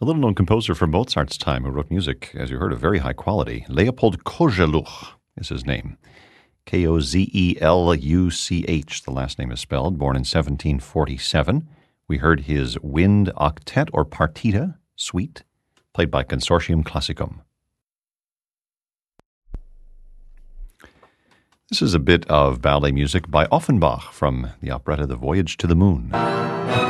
A little-known composer from Mozart's time who wrote music, as you heard, of very high quality. Leopold Kozeluch is his name. Kozeluch, the last name is spelled, born in 1747. We heard his Wind Octet or Partita, Suite, played by Consortium Classicum. This is a bit of ballet music by Offenbach from the operetta The Voyage to the Moon.